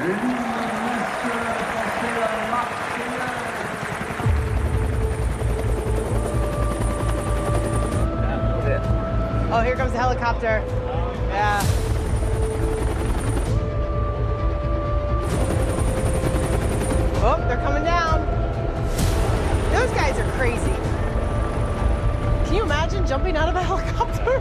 Oh, here comes the helicopter. Yeah. Oh, they're coming down. Those guys are crazy. Can you imagine jumping out of a helicopter?